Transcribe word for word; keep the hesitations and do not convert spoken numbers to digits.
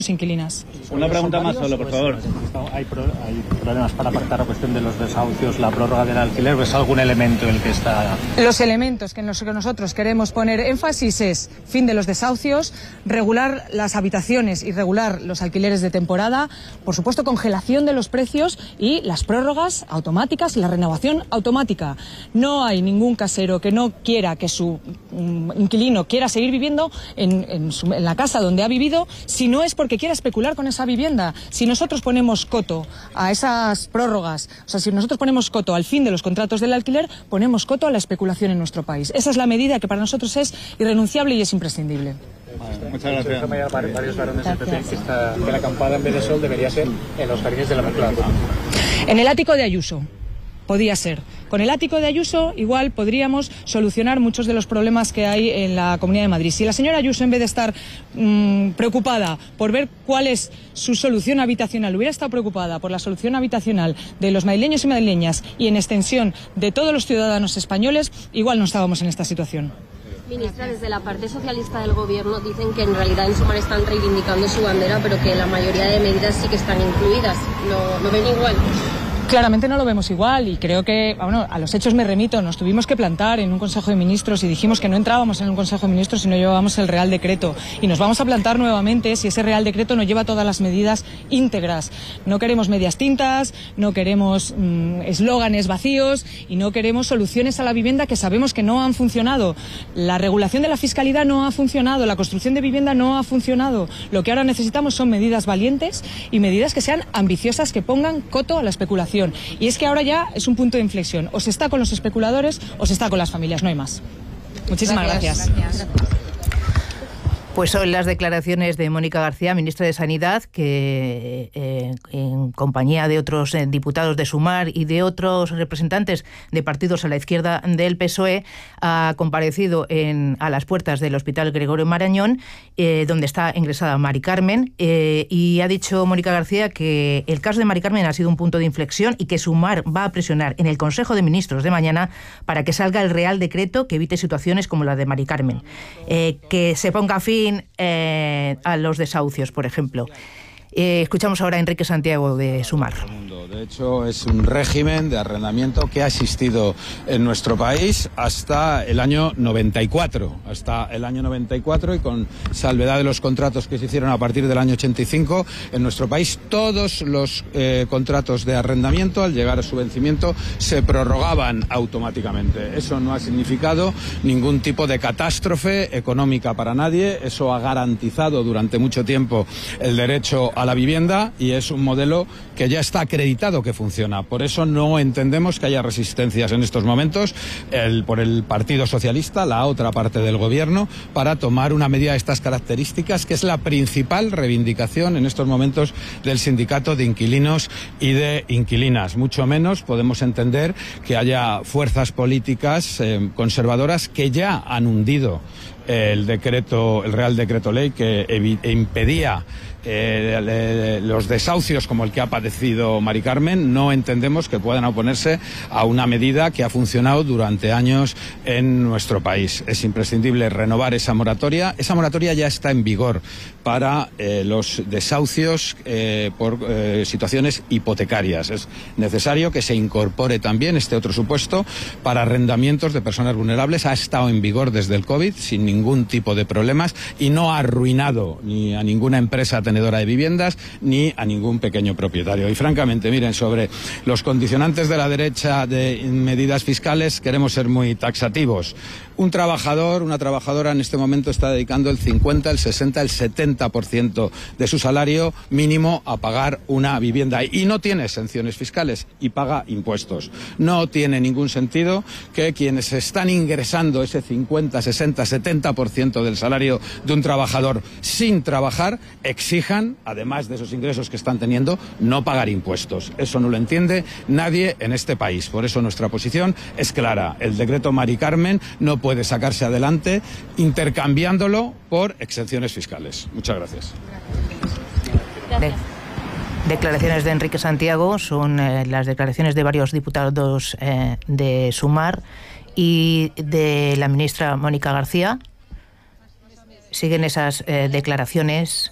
inquilinas. Una pregunta más solo, por favor. ¿Hay, pro, ¿Hay problemas para pactar la cuestión de los desahucios, la prórroga del alquiler, o es algún elemento en el que está...? Los elementos que nosotros queremos poner énfasis es fin de los desahucios, regular las habitaciones y regular los alquileres de temporada, por supuesto congelación de los precios y las prórrogas automáticas y la renovación automática. No hay ningún casero que no quiera que su um, inquilino quiera seguir viviendo en, en, su, en la casa donde ha vivido, si no es porque que quiera especular con esa vivienda. Si nosotros ponemos coto a esas prórrogas, o sea, si nosotros ponemos coto al fin de los contratos del alquiler, ponemos coto a la especulación en nuestro país. Esa es la medida que para nosotros es irrenunciable y es imprescindible. Muchas gracias. Varios varones del P P que, está, que la acampada en vez de sol debería ser en los jardines de la Moncloa. En el ático de Ayuso. Podía ser. Con el ático de Ayuso igual podríamos solucionar muchos de los problemas que hay en la Comunidad de Madrid. Si la señora Ayuso, en vez de estar mmm, preocupada por ver cuál es su solución habitacional, hubiera estado preocupada por la solución habitacional de los madrileños y madrileñas y en extensión de todos los ciudadanos españoles, igual no estábamos en esta situación. Ministra, desde la parte socialista del Gobierno dicen que en realidad en Sumar están reivindicando su bandera, pero que la mayoría de medidas sí que están incluidas. ¿Lo, lo ven igual? Claramente no lo vemos igual y creo que, bueno, a los hechos me remito. Nos tuvimos que plantar en un Consejo de Ministros y dijimos que no entrábamos en un Consejo de Ministros si no llevábamos el Real Decreto. Y nos vamos a plantar nuevamente si ese Real Decreto no lleva todas las medidas íntegras. No queremos medias tintas, no queremos mmm, eslóganes vacíos y no queremos soluciones a la vivienda que sabemos que no han funcionado. La regulación de la fiscalidad no ha funcionado, la construcción de vivienda no ha funcionado. Lo que ahora necesitamos son medidas valientes y medidas que sean ambiciosas, que pongan coto a la especulación. Y es que ahora ya es un punto de inflexión. O se está con los especuladores o se está con las familias, no hay más. Muchísimas gracias. gracias. Pues son las declaraciones de Mónica García, ministra de Sanidad, que eh, en compañía de otros eh, diputados de Sumar y de otros representantes de partidos a la izquierda del P S O E, ha comparecido en, a las puertas del Hospital Gregorio Marañón, eh, donde está ingresada Mari Carmen, eh, y ha dicho Mónica García que el caso de Mari Carmen ha sido un punto de inflexión y que Sumar va a presionar en el Consejo de Ministros de mañana para que salga el Real Decreto que evite situaciones como la de Mari Carmen, eh, que se ponga fin Eh, a los desahucios, por ejemplo. Eh, escuchamos ahora a Enrique Santiago de Sumar. De hecho, es un régimen de arrendamiento que ha existido en nuestro país hasta el año noventa y cuatro. Hasta el año noventa y cuatro y con salvedad de los contratos que se hicieron a partir del año ochenta y cinco, en nuestro país todos los eh, contratos de arrendamiento, al llegar a su vencimiento, se prorrogaban automáticamente. Eso no ha significado ningún tipo de catástrofe económica para nadie. Eso ha garantizado durante mucho tiempo el derecho a la vivienda y es un modelo que ya está acreditado que funciona. Por eso no entendemos que haya resistencias en estos momentos el, por el Partido Socialista, la otra parte del Gobierno, para tomar una medida de estas características, que es la principal reivindicación en estos momentos del sindicato de inquilinos y de inquilinas. Mucho menos podemos entender que haya fuerzas políticas eh, conservadoras que ya han hundido el decreto, el Real Decreto Ley que impedía Eh, los desahucios como el que ha padecido Mari Carmen. No entendemos que puedan oponerse a una medida que ha funcionado durante años en nuestro país. Es imprescindible renovar esa moratoria. Esa moratoria ya está en vigor para eh, los desahucios eh, por eh, situaciones hipotecarias. Es necesario que se incorpore también este otro supuesto para arrendamientos de personas vulnerables. Ha estado en vigor desde el COVID sin ningún tipo de problemas y no ha arruinado ni a ninguna empresa tenedora de viviendas ni a ningún pequeño propietario. Y francamente, miren, sobre los condicionantes de la derecha de medidas fiscales queremos ser muy taxativos. Un trabajador, una trabajadora en este momento está dedicando el cincuenta, el sesenta, el setenta por ciento de su salario mínimo a pagar una vivienda y no tiene exenciones fiscales y paga impuestos. No tiene ningún sentido que quienes están ingresando ese cincuenta, sesenta, setenta por ciento del salario de un trabajador sin trabajar exijan, además de esos ingresos que están teniendo, no pagar impuestos. Eso no lo entiende nadie en este país. Por eso nuestra posición es clara. El decreto Mari Carmen no puede sacarse adelante intercambiándolo por exenciones fiscales. Muchas gracias. De declaraciones de Enrique Santiago, son eh, las declaraciones de varios diputados eh, de Sumar y de la ministra Mónica García. Siguen esas eh, declaraciones